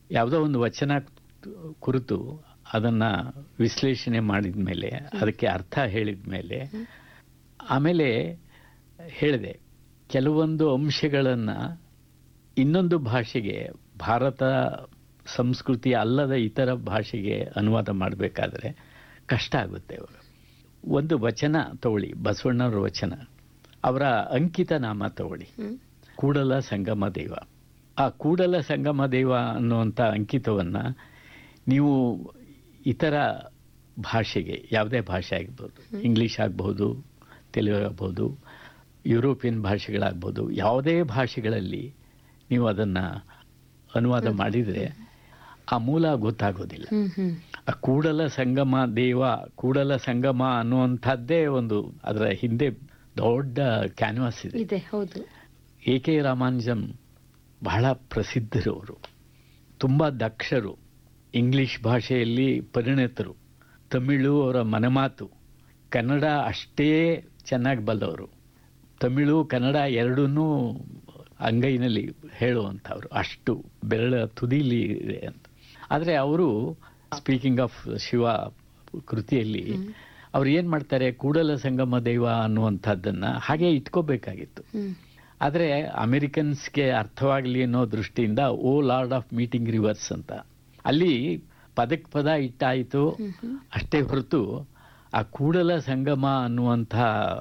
ಯಾವುದೋ ಒಂದು ವಚನ ಕುರಿತು ಅದನ್ನು ವಿಶ್ಲೇಷಣೆ ಮಾಡಿದ ಮೇಲೆ, ಅದಕ್ಕೆ ಅರ್ಥ ಹೇಳಿದ ಮೇಲೆ, ಆಮೇಲೆ ಹೇಳಿದೆ ಕೆಲವೊಂದು ಅಂಶಗಳನ್ನು ಇನ್ನೊಂದು ಭಾಷೆಗೆ, ಭಾರತ ಸಂಸ್ಕೃತಿ ಅಲ್ಲದ ಇತರ ಭಾಷೆಗೆ ಅನುವಾದ ಮಾಡಬೇಕಾದ್ರೆ ಕಷ್ಟ ಆಗುತ್ತೆ. ಒಂದು ವಚನ ತಗೊಳ್ಳಿ, ಬಸವಣ್ಣವರ ವಚನ, ಅವರ ಅಂಕಿತ ನಾಮ ತಗೊಳ್ಳಿ, ಕೂಡಲ ಸಂಗಮ ದೇವ. ಆ ಕೂಡಲ ಸಂಗಮ ದೇವ ಅನ್ನುವಂಥ ಅಂಕಿತವನ್ನು ನೀವು ಇತರ ಭಾಷೆಗೆ, ಯಾವುದೇ ಭಾಷೆ ಆಗ್ಬೋದು, ಇಂಗ್ಲೀಷ್ ಆಗ್ಬೋದು, ತೆಲುಗು ಆಗ್ಬೋದು, ಯುರೋಪಿಯನ್ ಭಾಷೆಗಳಾಗ್ಬೋದು, ಯಾವುದೇ ಭಾಷೆಗಳಲ್ಲಿ ನೀವು ಅದನ್ನು ಅನುವಾದ ಮಾಡಿದರೆ ಆ ಮೂಲ ಗೊತ್ತಾಗೋದಿಲ್ಲ. ಆ ಕೂಡಲ ಸಂಗಮ ದೇವ, ಕೂಡಲ ಸಂಗಮ ಅನ್ನುವಂಥದ್ದೇ ಒಂದು, ಅದರ ಹಿಂದೆ ದೊಡ್ಡ ಕ್ಯಾನ್ವಾಸ್ ಇದೆ. ಹೌದು. ಎ.ಕೆ. ರಾಮಾನುಜಂ ಬಹಳ ಪ್ರಸಿದ್ಧರು. ಅವರು ತುಂಬ ದಕ್ಷರು, ಇಂಗ್ಲಿಷ್ ಭಾಷೆಯಲ್ಲಿ ಪರಿಣಿತರು, ತಮಿಳು ಅವರ ಮನೆಮಾತು, ಕನ್ನಡ ಅಷ್ಟೇ ಚೆನ್ನಾಗಿ ಬಲ್ಲವರು, ತಮಿಳು ಕನ್ನಡ ಎರಡನ್ನೂ ಅಂಗೈನಲ್ಲಿ ಹೇಳುವಂಥವ್ರು, ಅಷ್ಟು ಬೆರಳ ತುದಿಲಿ ಇದೆ ಅಂತ. ಆದರೆ ಅವರು ಸ್ಪೀಕಿಂಗ್ ಆಫ್ ಶಿವ ಕೃತಿಯಲ್ಲಿ ಅವ್ರು ಏನು ಮಾಡ್ತಾರೆ, ಕೂಡಲ ಸಂಗಮ ದೇವ ಅನ್ನುವಂಥದ್ದನ್ನು ಹಾಗೆ ಇಟ್ಕೋಬೇಕಾಗಿತ್ತು. ಆದರೆ ಅಮೆರಿಕನ್ಸ್ಗೆ ಅರ್ಥವಾಗಲಿ ಅನ್ನೋ ದೃಷ್ಟಿಯಿಂದ ಓ ಲಾರ್ಡ್ ಆಫ್ ಮೀಟಿಂಗ್ ರಿವರ್ಸ್ ಅಂತ ಅಲ್ಲಿ ಪದಕ್ಕೆ ಪದ ಇಟ್ಟಾಯಿತು ಅಷ್ಟೇ ಹೊರತು ಆ ಕೂಡಲ ಸಂಗಮ ಅನ್ನುವಂಥ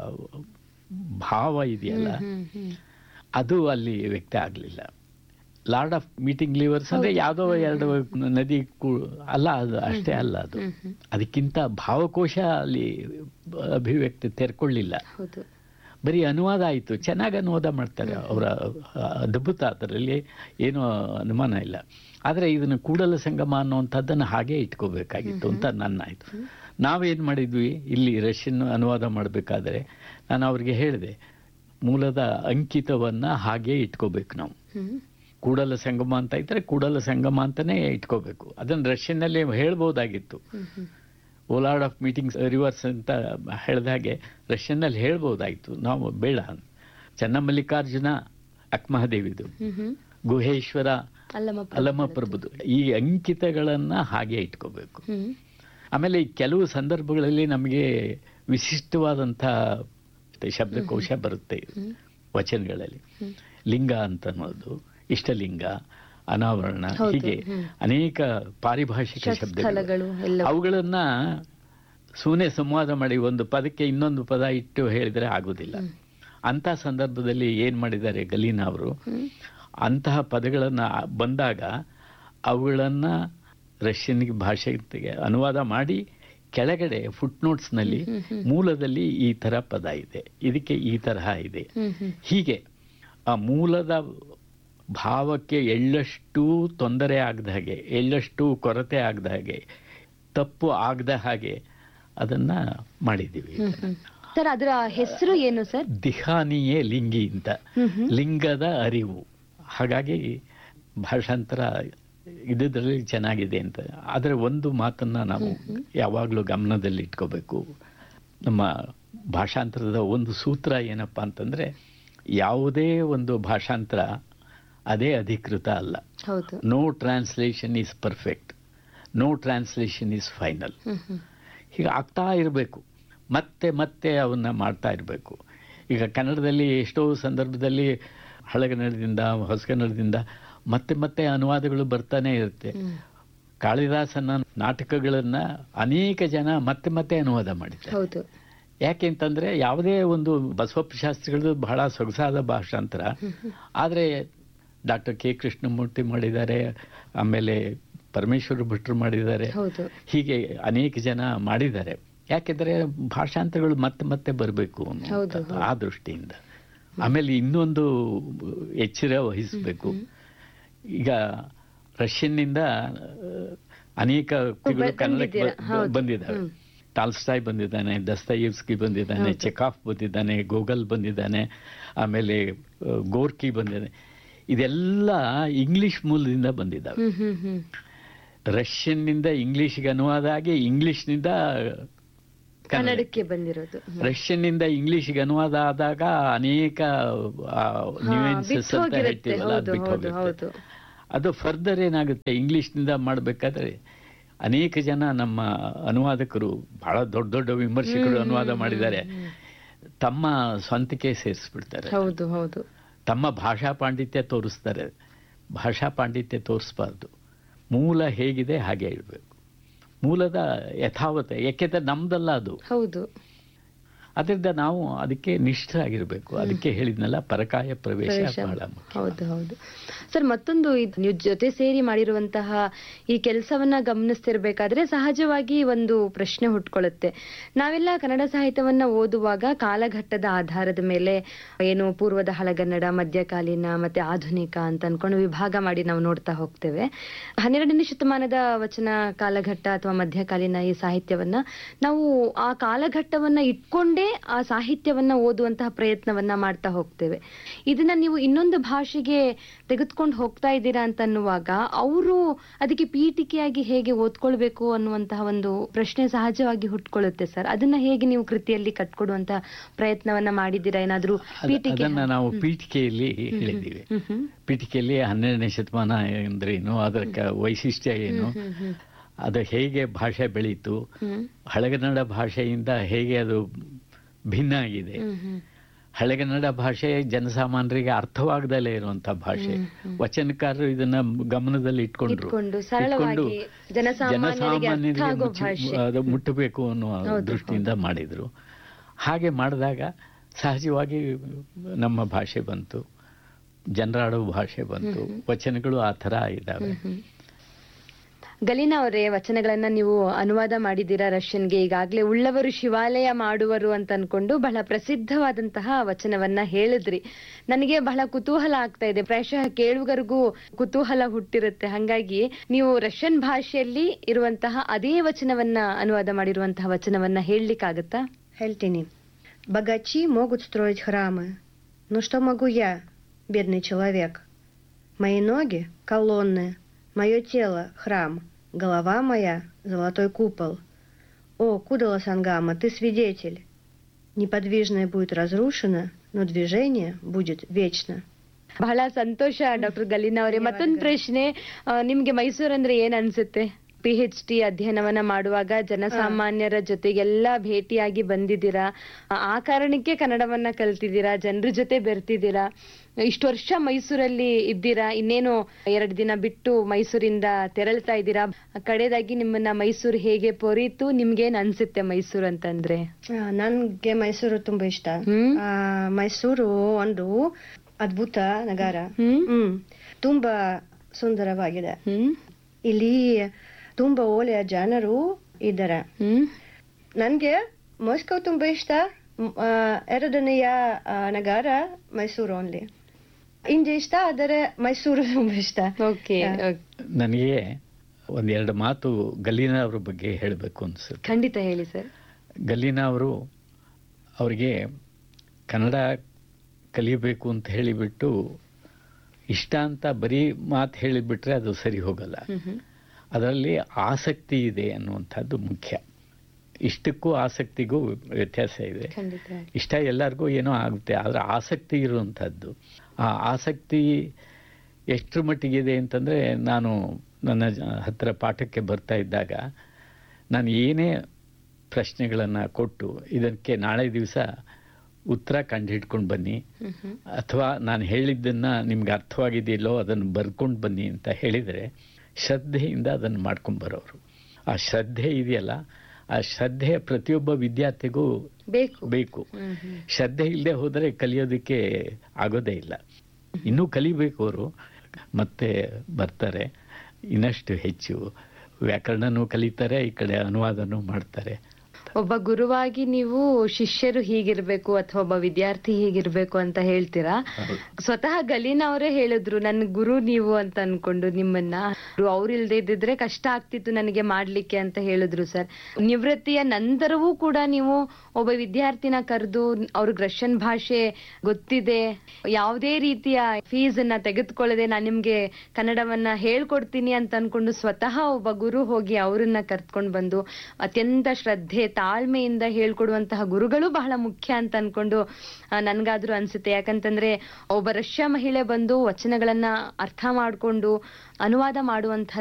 ಭಾವ ಇದೆಯಲ್ಲ ಅದು ಅಲ್ಲಿ ವ್ಯಕ್ತ ಆಗಲಿಲ್ಲ. ಲಾರ್ಡ್ ಆಫ್ ಮೀಟಿಂಗ್ ಲಿವರ್ಸ್ ಅಂದರೆ ಯಾವುದೋ ಎರಡು ನದಿ ಅಲ್ಲ, ಅದು ಅಷ್ಟೇ ಅಲ್ಲ, ಅದು ಅದಕ್ಕಿಂತ ಭಾವಕೋಶ ಅಲ್ಲಿ ಅಭಿವ್ಯಕ್ತಿ ತೆರ್ಕೊಳ್ಳಿಲ್ಲ. ಬರೀ ಅನುವಾದ ಆಯಿತು, ಚೆನ್ನಾಗಿ ಅನುವಾದ ಮಾಡ್ತಾರೆ ಅವರ, ಅದ್ಭುತ, ಅದರಲ್ಲಿ ಏನೂ ಅನುಮಾನ ಇಲ್ಲ. ಆದರೆ ಇದನ್ನು ಕೂಡಲ ಸಂಗಮ ಅನ್ನುವಂಥದ್ದನ್ನು ಹಾಗೇ ಇಟ್ಕೋಬೇಕಾಗಿತ್ತು ಅಂತ ನನ್ನ ಆಯಿತು. ನಾವೇನು ಮಾಡಿದ್ವಿ, ಇಲ್ಲಿ ರಷ್ಯನ್ ಅನುವಾದ ಮಾಡಬೇಕಾದ್ರೆ ನಾನು ಅವ್ರಿಗೆ ಹೇಳಿದೆ, ಮೂಲದ ಅಂಕಿತವನ್ನು ಹಾಗೇ ಇಟ್ಕೋಬೇಕು ನಾವು. ಕೂಡಲ ಸಂಗಮ ಅಂತ ಇದ್ದರೆ ಕೂಡಲ ಸಂಗಮ ಅಂತಲೇ ಇಟ್ಕೋಬೇಕು. ಅದನ್ನು ರಷ್ಯನ್ನಲ್ಲಿ ಹೇಳ್ಬೋದಾಗಿತ್ತು. ಓ ಲಾರ್ಡ್ ಆಫ್ ಮೀಟಿಂಗ್ಸ್ ರಿವರ್ಸ್ ಅಂತ ಹೇಳಿದಾಗೆ ರಷ್ಯನ್ನಲ್ಲಿ ಹೇಳ್ಬೋದಾಗಿತ್ತು, ನಾವು ಬೇಡ. ಚನ್ನಮಲ್ಲಿಕಾರ್ಜುನ ಅಕ್ಮಹದೇವಿದು, ಗುಹೇಶ್ವರ ಅಲ್ಲಮಪ್ರಭುದು, ಈ ಅಂಕಿತಗಳನ್ನು ಹಾಗೆ ಇಟ್ಕೋಬೇಕು. ಆಮೇಲೆ ಕೆಲವು ಸಂದರ್ಭಗಳಲ್ಲಿ ನಮಗೆ ವಿಶಿಷ್ಟವಾದಂಥ ಶಬ್ದಕೋಶ ಬರುತ್ತೆ ವಚನಗಳಲ್ಲಿ. ಲಿಂಗ ಅಂತ ಅನ್ನೋದು, ಇಷ್ಟಲಿಂಗ, ಅನಾವರಣ, ಹೀಗೆ ಅನೇಕ ಪಾರಿಭಾಷಿಕ ಶಬ್ದಗಳು, ಅವುಗಳನ್ನ ಸುಮ್ಮನೆ ಸಂವಾದ ಮಾಡಿ ಒಂದು ಪದಕ್ಕೆ ಇನ್ನೊಂದು ಪದ ಇಟ್ಟು ಹೇಳಿದರೆ ಆಗೋದಿಲ್ಲ. ಅಂಥ ಸಂದರ್ಭದಲ್ಲಿ ಏನು ಮಾಡಿದ್ದಾರೆ ಗಲೀನಾ ಅವರು, ಅಂತಹ ಪದಗಳನ್ನು ಬಂದಾಗ ಅವುಗಳನ್ನು ರಷ್ಯನ್ ಭಾಷೆಗೆ ಅನುವಾದ ಮಾಡಿ ಕೆಳಗಡೆ ಫುಟ್ನೋಟ್ಸ್ನಲ್ಲಿ ಮೂಲದಲ್ಲಿ ಈ ಥರ ಪದ ಇದೆ, ಇದಕ್ಕೆ ಈ ತರಹ ಇದೆ, ಹೀಗೆ ಆ ಮೂಲದ ಭಾವಕ್ಕೆ ಎಳ್ಳಷ್ಟು ತೊಂದರೆ ಆಗದ ಹಾಗೆ, ಎಳ್ಳಷ್ಟು ಕೊರತೆ ಆಗದ ಹಾಗೆ, ತಪ್ಪು ಆಗದ ಹಾಗೆ ಅದನ್ನು ಮಾಡಿದ್ದೀವಿ. ಸರ್, ಅದರ ಹೆಸರು ಏನು ಸರ್? ದಿಹಾನಿಯೇ ಲಿಂಗಿ ಅಂತ, ಲಿಂಗದ ಅರಿವು. ಹಾಗಾಗಿ ಭಾಷಾಂತರ ಇದರಲ್ಲಿ ಚೆನ್ನಾಗಿದೆ ಅಂತ. ಆದರೆ ಒಂದು ಮಾತನ್ನು ನಾವು ಯಾವಾಗಲೂ ಗಮನದಲ್ಲಿ ಇಟ್ಕೋಬೇಕು. ನಮ್ಮ ಭಾಷಾಂತರದ ಒಂದು ಸೂತ್ರ ಏನಪ್ಪ ಅಂತಂದರೆ, ಯಾವುದೇ ಒಂದು ಭಾಷಾಂತರ ಅದೇ ಅಧಿಕೃತ ಅಲ್ಲ. No translation is perfect, no translation is final. ಹೀಗೆ ಆಗ್ತಾ ಇರಬೇಕು, ಮತ್ತೆ ಮತ್ತೆ ಅವನ್ನ ಮಾಡ್ತಾ ಇರಬೇಕು. ಈಗ ಕನ್ನಡದಲ್ಲಿ ಎಷ್ಟೋ ಸಂದರ್ಭದಲ್ಲಿ ಹಳೆಗನ್ನಡದಿಂದ ಹೊಸಗನ್ನಡದಿಂದ ಮತ್ತೆ ಮತ್ತೆ ಅನುವಾದಗಳು ಬರ್ತಾನೆ ಇರುತ್ತೆ. ಕಾಳಿದಾಸನ ನಾಟಕಗಳನ್ನು ಅನೇಕ ಜನ ಮತ್ತೆ ಮತ್ತೆ ಅನುವಾದ ಮಾಡಿದ್ದಾರೆ. ಯಾಕೆ ಅಂತಂದರೆ ಯಾವುದೇ ಒಂದು ಬಸವಪ್ಪ ಶಾಸ್ತ್ರಿಗಳದ್ದು ಬಹಳ ಸೊಗಸಾದ ಭಾಷಾಂತರ, ಆದರೆ ಡಾಕ್ಟರ್ ಕೆ ಕೃಷ್ಣಮೂರ್ತಿ ಮಾಡಿದ್ದಾರೆ, ಆಮೇಲೆ ಪರಮೇಶ್ವರ ಭಟ್ರು ಮಾಡಿದ್ದಾರೆ, ಹೀಗೆ ಅನೇಕ ಜನ ಮಾಡಿದ್ದಾರೆ. ಯಾಕೆಂದರೆ ಭಾಷಾಂತರಗಳು ಮತ್ತೆ ಮತ್ತೆ ಬರಬೇಕು ಆ ದೃಷ್ಟಿಯಿಂದ. ಆಮೇಲೆ ಇನ್ನೊಂದು ಎಚ್ಚರ ವಹಿಸಬೇಕು. ಈಗ ರಷ್ಯನ್ನಿಂದ ಅನೇಕ ಕೃತಿಗಳು ಕನ್ನಡಕ್ಕೆ ಬಂದಿದ್ದಾವೆ. ಟಾಲ್ಸ್ಟಾಯ್ ಬಂದಿದ್ದಾನೆ, ದಸ್ತಯೇವ್ಸ್ಕಿ ಬಂದಿದ್ದಾನೆ, ಚೆಕಾಫ್ ಬಂದಿದ್ದಾನೆ, ಗೋಗಲ್ ಬಂದಿದ್ದಾನೆ, ಆಮೇಲೆ ಗೋರ್ಕಿ ಬಂದಿದ್ದಾನೆ. ಇದೆಲ್ಲ ಇಂಗ್ಲಿಷ್ ಮೂಲದಿಂದ ಬಂದಿದ್ದಾವೆ. ರಷ್ಯನ್ನಿಂದ ಇಂಗ್ಲಿಷ್ಗೆ ಅನುವಾದ ಆಗಿ ಇಂಗ್ಲಿಷ್ನಿಂದ ಕನ್ನಡಕ್ಕೆ ಬಂದಿರೋದು. ರಷ್ಯನ್ನಿಂದ ಇಂಗ್ಲಿಷ್ಗೆ ಅನುವಾದ ಆದಾಗ ಅನೇಕ ನ್ಯೂಯೆನ್ಸಸ್ ಅಂತ ಹೇಳ್ತೀವಲ್ಲ, ಬಿಟ್ಟು ಹೋಗುತ್ತೆ. ಅದು ಫರ್ದರ್ ಏನಾಗುತ್ತೆ, ಇಂಗ್ಲಿಷ್ನಿಂದ ಮಾಡಬೇಕಾದ್ರೆ ಅನೇಕ ಜನ ನಮ್ಮ ಅನುವಾದಕರು, ಬಹಳ ದೊಡ್ಡ ದೊಡ್ಡ ವಿಮರ್ಶಕರು ಅನುವಾದ ಮಾಡಿದ್ದಾರೆ, ತಮ್ಮ ಸ್ವಂತಿಕೆ ಸೇರಿಸ್ಬಿಡ್ತಾರೆ. ಹೌದು ಹೌದು. ತಮ್ಮ ಭಾಷಾ ಪಾಂಡಿತ್ಯ ತೋರಿಸ್ತಾರೆ. ಭಾಷಾ ಪಾಂಡಿತ್ಯ ತೋರಿಸ್ಬಾರ್ದು. ಮೂಲ ಹೇಗಿದೆ ಹಾಗೆ ಇರಬೇಕು. ಮೂಲದ ಯಥಾವತ, ಯಾಕೆಂದ್ರೆ ನಮ್ದಲ್ಲ ಅದು. ಹೌದು. ಅದರಿಂದ ನಾವು ಅದಕ್ಕೆ ನಿಷ್ಠರಾಗಿರ್ಬೇಕು. ಅದಕ್ಕೆ ಹೇಳಿದ್ನಲ್ಲ, ಪರಕಾಯ ಪ್ರವೇಶ ಬಹಳ ಮುಖ್ಯ. ಹೌದು ಹೌದು ಸರ್. ಮತ್ತೊಂದು, ನೀವು ಜೊತೆ ಸೇರಿ ಮಾಡಿರುವಂತಹ ಈ ಕೆಲಸವನ್ನ ಗಮನಿಸ್ತಿರ್ಬೇಕಾದ್ರೆ ಸಹಜವಾಗಿ ಒಂದು ಪ್ರಶ್ನೆ ಹುಟ್ಕೊಳ್ಳುತ್ತೆ. ನಾವೆಲ್ಲ ಕನ್ನಡ ಸಾಹಿತ್ಯವನ್ನ ಓದುವಾಗ ಕಾಲಘಟ್ಟದ ಆಧಾರದ ಮೇಲೆ ಏನು ಪೂರ್ವದ ಹಳಗನ್ನಡ, ಮಧ್ಯಕಾಲೀನ ಮತ್ತೆ ಆಧುನಿಕ ಅಂತ ಅನ್ಕೊಂಡು ವಿಭಾಗ ಮಾಡಿ ನಾವು ನೋಡ್ತಾ ಹೋಗ್ತೇವೆ. 12ನೇ ಶತಮಾನದ ವಚನ ಕಾಲಘಟ್ಟ ಅಥವಾ ಮಧ್ಯಕಾಲೀನ ಈ ಸಾಹಿತ್ಯವನ್ನ ನಾವು ಆ ಕಾಲಘಟ್ಟವನ್ನ ಇಟ್ಕೊಂಡೇ ಆ ಸಾಹಿತ್ಯವನ್ನ ಓದುವಂತಹ ಪ್ರಯತ್ನವನ್ನ ಮಾಡ್ತಾ ಹೋಗ್ತೇವೆ. ಇದನ್ನ ನೀವು ಇನ್ನೊಂದು ಭಾಷೆಗೆ ತೆಗೆದುಕೊಂಡು ಹೋಗ್ತಾ ಇದ್ದೀರಾ ಅಂತ ಅನ್ನುವಾಗ ಅವರು ಅದಕ್ಕೆ ಪೀಠಿಕೆಯಾಗಿ ಹೇಗೆ ಓದ್ಕೊಳ್ಬೇಕು ಅನ್ನುವಂತಹ ಒಂದು ಪ್ರಶ್ನೆ ಸಹಜವಾಗಿ ಹುಟ್ಕೊಳ್ಳುತ್ತೆ ಸರ್. ಅದನ್ನ ಹೇಗೆ ನೀವು ಕೃತಿಯಲ್ಲಿ ಕಟ್ಕೊಡುವಂತಹ ಪ್ರಯತ್ನವನ್ನ ಮಾಡಿದ್ದೀರಾ? ಏನಾದ್ರೂ ಪೀಠಿಕೆ? ಅದನ್ನ ನಾವು ಪೀಠಿಕೆಯಲ್ಲಿ ಹೇಳಿದ್ದೀವಿ. ಪೀಠಿಕೆಯಲ್ಲಿ 12ನೇ ಶತಮಾನ ಅಂದ್ರೇನು, ಅದರ ವೈಶಿಷ್ಟ್ಯ ಏನು, ಅದು ಹೇಗೆ ಭಾಷೆ ಬೆಳೀತು, ಹಳೆಗನ್ನಡ ಭಾಷೆಯಿಂದ ಹೇಗೆ ಅದು ಭಿನ್ನ ಆಗಿದೆ. ಹಳೆಗನ್ನಡ ಭಾಷೆ ಜನಸಾಮಾನ್ಯರಿಗೆ ಅರ್ಥವಾಗದಲ್ಲೇ ಇರುವಂತಹ ಭಾಷೆ. ವಚನಕಾರರು ಇದನ್ನ ಗಮನದಲ್ಲಿ ಇಟ್ಕೊಂಡು ಜನಸಾಮಾನ್ಯರಿಗೆ ಅದು ಮುಟ್ಟಬೇಕು ಅನ್ನುವ ದೃಷ್ಟಿಯಿಂದ ಮಾಡಿದ್ರು. ಹಾಗೆ ಮಾಡಿದಾಗ ಸಹಜವಾಗಿ ನಮ್ಮ ಭಾಷೆ ಬಂತು, ಜನರಾಡೋ ಭಾಷೆ ಬಂತು, ವಚನಗಳು ಆ ಥರ ಇದ್ದಾವೆ. ಗಲೀನಾ ಅವರೇ, ವಚನಗಳನ್ನ ನೀವು ಅನುವಾದ ಮಾಡಿದ್ದೀರಾ ರಷ್ಯನ್ಗೆ. ಈಗಾಗಲೇ ಉಳ್ಳವರು ಶಿವಾಲಯ ಮಾಡುವರು ಅಂತ ಅನ್ಕೊಂಡು ಬಹಳ ಪ್ರಸಿದ್ಧವಾದಂತಹ ವಚನವನ್ನ ಹೇಳಿದ್ರಿ. ನನಗೆ ಬಹಳ ಕುತೂಹಲ ಆಗ್ತಾ ಇದೆ, ಪ್ರಾಯಶಃ ಕೇಳುಗರಿಗೂ ಕುತೂಹಲ ಹುಟ್ಟಿರುತ್ತೆ. ಹಾಗಾಗಿ ನೀವು ರಷ್ಯನ್ ಭಾಷೆಯಲ್ಲಿ ಇರುವಂತಹ ಅದೇ ವಚನವನ್ನ ಅನುವಾದ ಮಾಡಿರುವಂತಹ ವಚನವನ್ನ ಹೇಳಲಿಕ್ಕಾಗತ್ತಾ? ಹೇಳ್ತೀನಿ. Богачи могут строить храмы, но что могу я, бедный человек? Мои ноги — колонны, мое тело — храм, голова моя — золотой купол. О, Кудала Сангама, ты свидетель. Неподвижное будет разрушено, но движение будет вечно. ಬಹಳ ಸಂತೋಷ ಡಾಕ್ಟರ್ ಗಲೀನಾ ಅವರೇ. ಮತ್ತೊಂದು ಪ್ರಶ್ನೆ, ನಿಮ್ಗೆ ಮೈಸೂರು ಅಂದ್ರೆ ಏನ್ ಅನ್ಸುತ್ತೆ? PhD ಅಧ್ಯಯನವನ್ನ ಮಾಡುವಾಗ ಜನಸಾಮಾನ್ಯರ ಜೊತೆಗೆಲ್ಲ ಭೇಟಿಯಾಗಿ ಬಂದಿದ್ದೀರಾ, ಆ ಕಾರಣಕ್ಕೆ ಕನ್ನಡವನ್ನ ಕಲ್ತಿದ್ದೀರಾ, ಜನರ ಜೊತೆ ಬೆರ್ತಿದ್ದೀರಾ. ಇಷ್ಟು ವರ್ಷ ಮೈಸೂರಲ್ಲಿ ಇದ್ದೀರಾ, ಇನ್ನೇನು 2 ದಿನ ಬಿಟ್ಟು ಮೈಸೂರಿಂದ ತೆರಳ್ತಾ ಇದ್ದೀರಾ. ಕಡೆದಾಗಿ ನಿಮ್ಮನ್ನ ಮೈಸೂರು ಹೇಗೆ ಪೊರೀತು? ನಿಮ್ಗೇನ್ ಅನ್ಸುತ್ತೆ ಮೈಸೂರು ಅಂತಂದ್ರೆ? ನನ್ಗೆ ಮೈಸೂರು ತುಂಬಾ ಇಷ್ಟ. ಮೈಸೂರು ಒಂದು ಅದ್ಭುತ ನಗರ, ತುಂಬಾ ಸುಂದರವಾಗಿದೆ. ಇಲ್ಲಿ ತುಂಬಾ ಒಳ್ಳೆಯ ಜನರು ಇದ್ದಾರೆ. ನನ್ಗೆ ಮಾಸ್ಕೋ ತುಂಬಾ ಇಷ್ಟ. 2ನೆಯ ನಗರ ಮೈಸೂರು ಓನ್ಲಿ. ಇಂಡಿಯಾ ಇಷ್ಟ, ಆದರೆ ಮೈಸೂರು ತುಂಬಾ ಇಷ್ಟ. ನನಗೆ 1-2 ಮಾತು ಗಲೀನಾ ಅವ್ರ ಬಗ್ಗೆ ಹೇಳಬೇಕು ಅನ್ಸುತ್ತೆ. ಖಂಡಿತ ಹೇಳಿ ಸರ್. ಗಲೀನಾ ಅವರಿಗೆ ಕನ್ನಡ ಕಲಿಯಬೇಕು ಅಂತ ಹೇಳಿಬಿಟ್ಟು ಇಷ್ಟ ಅಂತ ಬರೀ ಮಾತು ಹೇಳಿಬಿಟ್ರೆ ಅದು ಸರಿ ಹೋಗಲ್ಲ. ಅದರಲ್ಲಿ ಆಸಕ್ತಿ ಇದೆ ಅನ್ನುವಂಥದ್ದು ಮುಖ್ಯ. ಇಷ್ಟಕ್ಕೂ ಆಸಕ್ತಿಗೂ ವ್ಯತ್ಯಾಸ ಇದೆ. ಇಷ್ಟ ಎಲ್ಲರಿಗೂ ಏನೋ ಆಗುತ್ತೆ, ಆದರೆ ಆಸಕ್ತಿ ಇರುವಂಥದ್ದು, ಆ ಆಸಕ್ತಿ ಎಷ್ಟರ ಮಟ್ಟಿಗಿದೆ ಅಂತಂದರೆ, ನಾನು ನನ್ನ ಹತ್ತಿರ ಪಾಠಕ್ಕೆ ಬರ್ತಾ ಇದ್ದಾಗ ನಾನು ಏನೇ ಪ್ರಶ್ನೆಗಳನ್ನು ಕೊಟ್ಟು ಇದಕ್ಕೆ ನಾಳೆ ದಿವಸ ಉತ್ತರ ಕಂಡು ಹಿಡ್ಕೊಂಡು ಬನ್ನಿ, ಅಥವಾ ನಾನು ಹೇಳಿದ್ದನ್ನು ನಿಮ್ಗೆ ಅರ್ಥವಾಗಿದೆಯಲ್ಲೋ ಅದನ್ನು ಬರ್ಕೊಂಡು ಬನ್ನಿ ಅಂತ ಹೇಳಿದರೆ ಶ್ರದ್ಧೆಯಿಂದ ಅದನ್ನು ಮಾಡ್ಕೊಂಡ್ಬರೋರು. ಆ ಶ್ರದ್ಧೆ ಇದೆಯಲ್ಲ, ಆ ಶ್ರದ್ಧೆ ಪ್ರತಿಯೊಬ್ಬ ವಿದ್ಯಾರ್ಥಿಗೂ ಬೇಕು. ಶ್ರದ್ಧೆ ಇಲ್ಲದೆ ಹೋದರೆ ಕಲಿಯೋದಕ್ಕೆ ಆಗೋದೇ ಇಲ್ಲ. ಇನ್ನೂ ಕಲಿಬೇಕು ಅವರು, ಮತ್ತೆ ಬರ್ತಾರೆ ಇನ್ನಷ್ಟು ಹೆಚ್ಚು. ವ್ಯಾಕರಣನೂ ಕಲಿತಾರೆ, ಈ ಕಡೆ ಅನುವಾದನೂ ಮಾಡ್ತಾರೆ. ಒಬ್ಬ ಗುರುವಾಗಿ ನೀವು ಶಿಷ್ಯರು ಹೀಗಿರ್ಬೇಕು ಅಥವಾ ಒಬ್ಬ ವಿದ್ಯಾರ್ಥಿ ಹೀಗಿರ್ಬೇಕು ಅಂತ ಹೇಳ್ತೀರಾ. ಸ್ವತಃ ಗಲೀನಾ ಅವರೇ ಹೇಳಿದ್ರು, ನನ್ನ ಗುರು ನೀವು ಅಂತ ಅನ್ಕೊಂಡು ನಿಮ್ಮನ್ನ. ಅವ್ರಿಲ್ದೇ ಇದ್ದಿದ್ರೆ ಕಷ್ಟ ಆಗ್ತಿತ್ತು ನನಗೆ ಮಾಡ್ಲಿಕ್ಕೆ ಅಂತ ಹೇಳಿದ್ರು ಸರ್. ನಿವೃತ್ತಿಯ ನಂತರವೂ ಕೂಡ ನೀವು ಒಬ್ಬ ವಿದ್ಯಾರ್ಥಿನ ಕರೆದು ಅವ್ರಿಗೆ ರಷ್ಯನ್ ಭಾಷೆ ಗೊತ್ತಿದೆ, ಯಾವುದೇ ರೀತಿಯ ಫೀಸ್ ಅನ್ನ ತೆಗೆದುಕೊಳ್ಳದೆ ನಾನು ನಿಮ್ಗೆ ಕನ್ನಡವನ್ನ ಹೇಳ್ಕೊಡ್ತೀನಿ ಅಂತ ಅನ್ಕೊಂಡು ಸ್ವತಃ ಒಬ್ಬ ಗುರು ಹೋಗಿ ಅವರನ್ನ ಕರ್ತ್ಕೊಂಡು ಬಂದು ಅತ್ಯಂತ ಶ್ರದ್ಧೆ ತಾಳ್ಮೆಯಿಂದ ಹೇಳ್ಕೊಡುವಂತಹ ಗುರುಗಳು ಬಹಳ ಮುಖ್ಯ ಅಂತ ಅನ್ಕೊಂಡು ನನ್ಗಾದ್ರೂ ಅನ್ಸುತ್ತೆ. ಯಾಕಂತಂದ್ರೆ ಒಬ್ಬ ರಷ್ಯಾ ಮಹಿಳೆ ಬಂದು ವಚನಗಳನ್ನ ಅರ್ಥ ಮಾಡ್ಕೊಂಡು ಅನುವಾದ ಮಾಡುವಂತಹ